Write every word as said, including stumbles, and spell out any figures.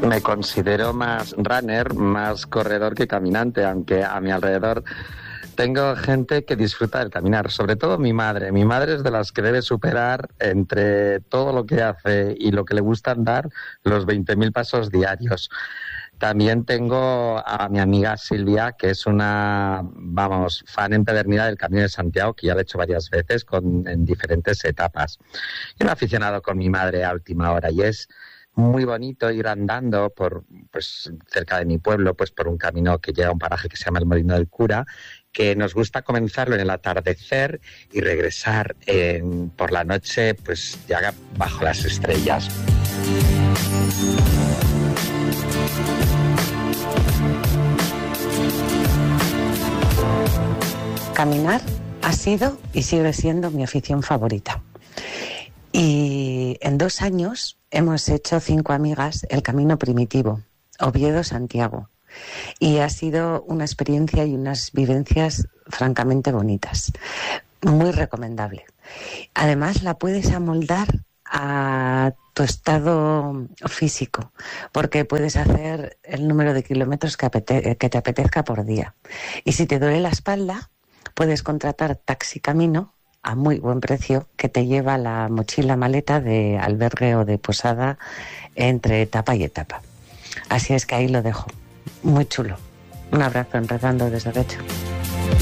Me considero más runner, más corredor que caminante, aunque a mi alrededor tengo gente que disfruta del caminar, sobre todo mi madre. Mi madre es de las que debe superar entre todo lo que hace y lo que le gusta andar los veinte mil pasos diarios. También tengo a mi amiga Silvia, que es una, vamos, fan empedernida del Camino de Santiago, que ya lo he hecho varias veces con, en diferentes etapas. Y un aficionado con mi madre a última hora, y es muy bonito ir andando por, pues, cerca de mi pueblo, pues por un camino que llega a un paraje que se llama el Molino del Cura, que nos gusta comenzarlo en el atardecer y regresar en, por la noche, pues ya bajo las estrellas. Caminar ha sido y sigue siendo mi afición favorita. Y en dos años hemos hecho cinco amigas el Camino Primitivo, Oviedo-Santiago. Y ha sido una experiencia y unas vivencias francamente bonitas. Muy recomendable. Además, la puedes amoldar a tu estado físico, porque puedes hacer el número de kilómetros que, apete- que te apetezca por día. Y si te duele la espalda, puedes contratar Taxi Camino a muy buen precio, que te lleva la mochila maleta de albergue o de posada entre etapa y etapa. Así es que ahí lo dejo. Muy chulo. Un abrazo, empezando desde Recho.